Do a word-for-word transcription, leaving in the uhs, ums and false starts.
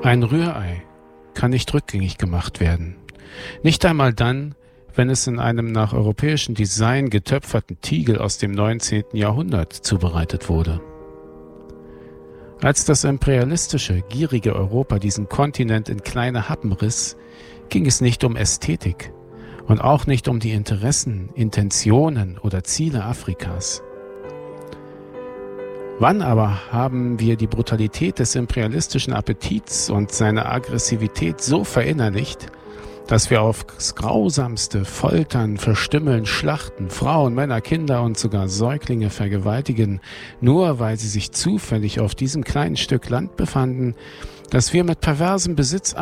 Ein Rührei kann nicht rückgängig gemacht werden. Nicht einmal dann, wenn es in einem nach europäischem Design getöpferten Tiegel aus dem neunzehnten Jahrhundert zubereitet wurde. Als das imperialistische, gierige Europa diesen Kontinent in kleine Happen riss, ging es nicht um Ästhetik und auch nicht um die Interessen, Intentionen oder Ziele Afrikas. Wann aber haben wir die Brutalität des imperialistischen Appetits und seine Aggressivität so verinnerlicht, dass wir aufs Grausamste foltern, verstümmeln, schlachten, Frauen, Männer, Kinder und sogar Säuglinge vergewaltigen, nur weil sie sich zufällig auf diesem kleinen Stück Land befanden, das wir mit perversem Besitz